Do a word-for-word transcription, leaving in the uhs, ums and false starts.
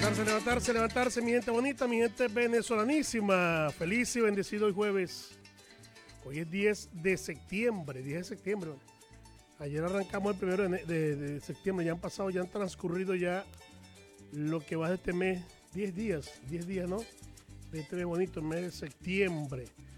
Levantarse, levantarse, levantarse, mi gente bonita, mi gente venezolanísima. Feliz y bendecido hoy jueves. Hoy es diez de septiembre, diez de septiembre. Ayer arrancamos el primero de, de, de septiembre, ya han pasado, ya han transcurrido ya lo que va de este mes, diez días, diez días, ¿no? De este mes bonito, el mes de septiembre.